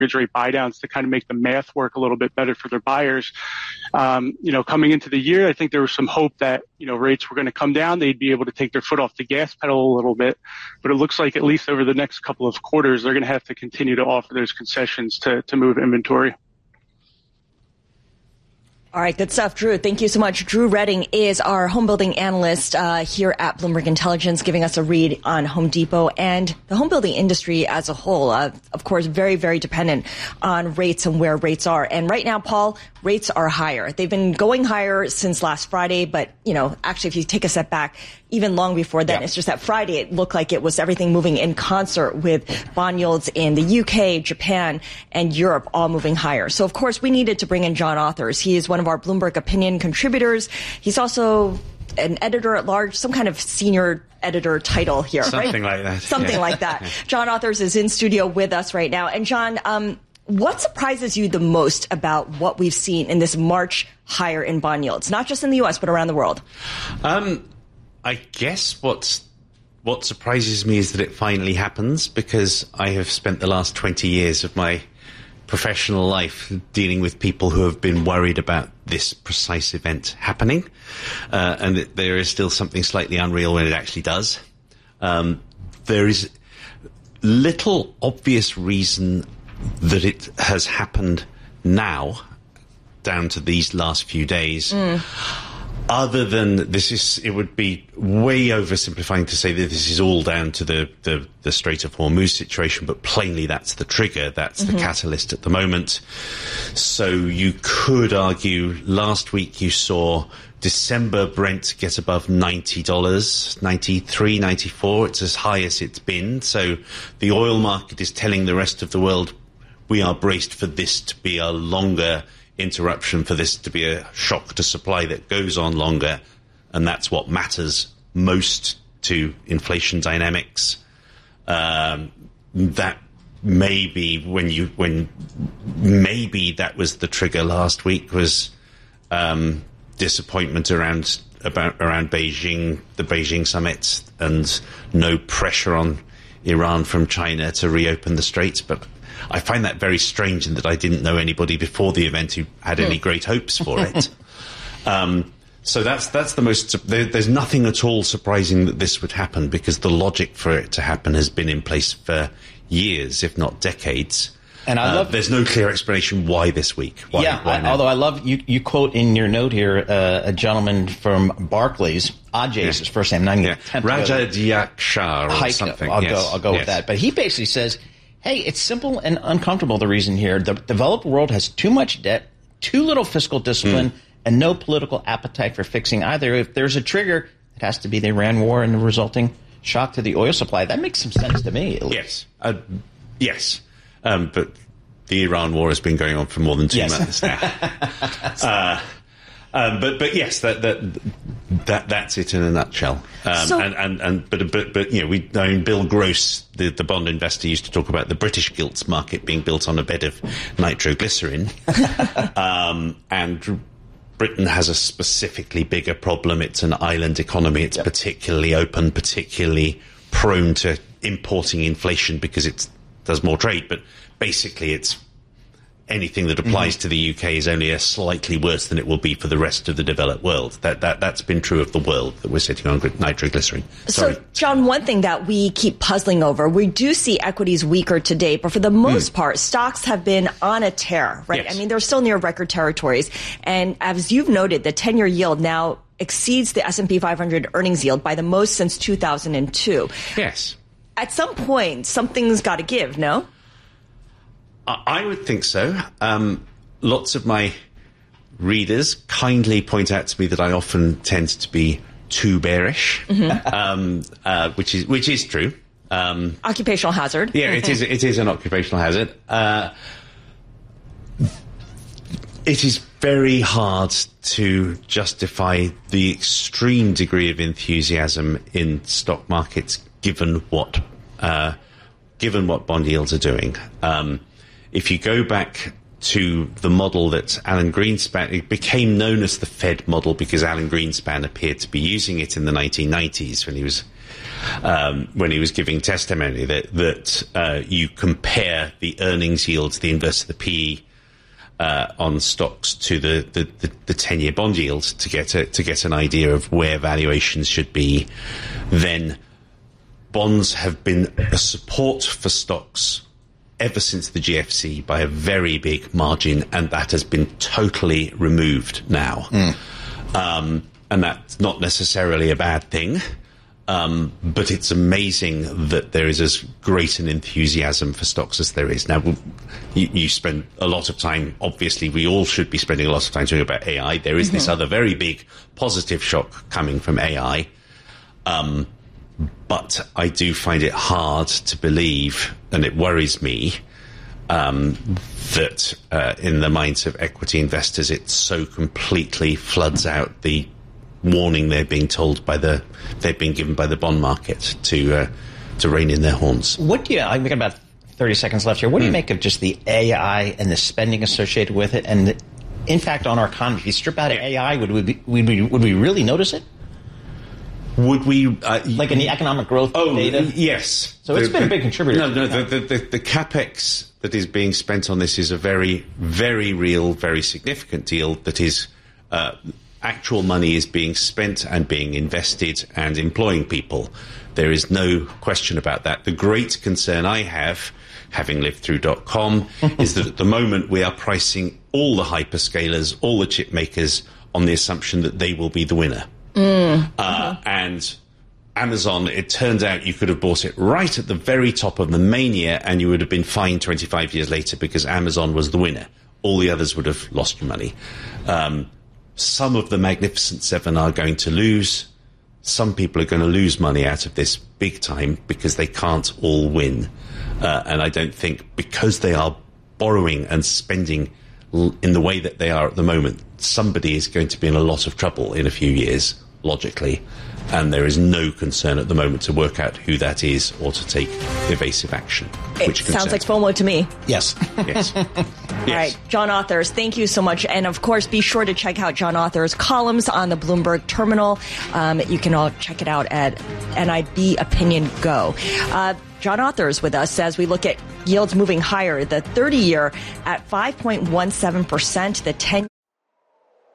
rate buy downs to kind of make the math work a little bit better for their buyers. Coming into the year, I think there was some hope that, rates were going to come down. They'd be able to take their foot off the gas pedal a little bit. But it looks like at least over the next couple of quarters, they're going to have to continue to offer those concessions to move inventory. All right, good stuff, Drew. Thank you so much. Drew Redding is our home building analyst here at Bloomberg Intelligence, giving us a read on Home Depot and the home building industry as a whole. Of course, very, very dependent on rates and where rates are. And right now, Paul, rates are higher. They've been going higher since last Friday, but, actually, if you take a step back, even long before then, It's just that Friday, it looked like it was everything moving in concert with bond yields in the UK, Japan, and Europe all moving higher. So, of course, we needed to bring in John Authers. He is one of our Bloomberg Opinion contributors. He's also an editor at large, some kind of senior editor title here, Something right? like that. Something like that. John Authers is in studio with us right now. And John, what surprises you the most about what we've seen in this March higher in bond yields, not just in the U.S., but around the world? I guess what surprises me is that it finally happens, because I have spent the last 20 years of my professional life dealing with people who have been worried about this precise event happening, and that there is still something slightly unreal when it actually does. There is little obvious reason that it has happened now, down to these last few days. Other than it would be way oversimplifying to say that this is all down to the Strait of Hormuz situation, but plainly that's the trigger, that's the catalyst at the moment. So you could argue last week you saw December Brent get above $90, 93, 94. It's as high as it's been. So the oil market is telling the rest of the world we are braced for this to be a longer interruption, for this to be a shock to supply that goes on longer, and that's what matters most to inflation dynamics. That maybe when maybe that was the trigger last week, was disappointment around Beijing, the Beijing summit, and no pressure on Iran from China to reopen the straits. But I find that very strange, in that I didn't know anybody before the event who had any great hopes for it. So that's the most. There's nothing at all surprising that this would happen, because the logic for it to happen has been in place for years, if not decades. And I love. There's no clear explanation why this week. Why although I love you quote in your note here a gentleman from Barclays. Ajay is his first name. Raja Diakshar or something. I'll go with that. But he basically says, hey, it's simple and uncomfortable, the reason here. The developed world has too much debt, too little fiscal discipline, and no political appetite for fixing either. If there's a trigger, it has to be the Iran war and the resulting shock to the oil supply. That makes some sense to me, at least. Yes. But the Iran war has been going on for more than 2 months now. But yes, that's it in a nutshell. Bill Gross, the bond investor, used to talk about the British gilts market being built on a bed of nitroglycerin, and Britain has a specifically bigger problem. It's an island economy. It's particularly open, particularly prone to importing inflation because it does more trade. But basically, it's anything that applies to the UK is only a slightly worse than it will be for the rest of the developed world. That's been true of the world, that we're sitting on nitroglycerin. Sorry. So, John, one thing that we keep puzzling over, we do see equities weaker today, but for the most part, stocks have been on a tear, right? Yes. I mean, they're still near record territories. And as you've noted, the 10-year yield now exceeds the S&P 500 earnings yield by the most since 2002. Yes. At some point, something's got to give, no? I would think so. Lots of my readers kindly point out to me that I often tend to be too bearish, which is true. Occupational hazard. Yeah, it is an occupational hazard. It is very hard to justify the extreme degree of enthusiasm in stock markets given what bond yields are doing. If you go back to the model that Alan Greenspan, it became known as the Fed model because Alan Greenspan appeared to be using it in the 1990s when he was when he was giving testimony that you compare the earnings yields, the inverse of the PE, on stocks to the 10-year bond yield to get an idea of where valuations should be. Then bonds have been a support for stocks ever since the GFC by a very big margin, and that has been totally removed now. And that's not necessarily a bad thing. But it's amazing that there is as great an enthusiasm for stocks as there is. Now, you spend a lot of time, obviously we all should be spending a lot of time talking about AI. There is this other very big positive shock coming from AI. But I do find it hard to believe, and it worries me, that in the minds of equity investors, it so completely floods out the warning they're being given by the bond market to rein in their horns. What do you? We got about 30 seconds left here. What do you make of just the AI and the spending associated with it, and the impact on our economy? If you strip out AI, would we really notice it? Would we like in the economic growth data? Yes. So it's been a big contributor. The capex that is being spent on this is a very, very real, very significant deal. That is. Actual money is being spent and being invested and employing people. There is no question about that. The great concern I have, having lived through .com, is that at the moment we are pricing all the hyperscalers, all the chip makers, on the assumption that they will be the winner. And Amazon, it turned out you could have bought it right at the very top of the mania and you would have been fined 25 years later because Amazon was the winner. All the others would have lost you money. Some of the Magnificent Seven are going to lose. Some people are going to lose money out of this big time because they can't all win. And I don't think because they are borrowing and spending in the way that they are at the moment, somebody is going to be in a lot of trouble in a few years, logically. And there is no concern at the moment to work out who that is or to take evasive action. It sounds like FOMO to me. Yes. Yes. All right, John Authers, thank you so much. And, of course, be sure to check out John Authers' columns on the Bloomberg Terminal. You can all check it out at NIB Opinion Go. John Authers with us as we look at yields moving higher. The 30-year at 5.17%, the 10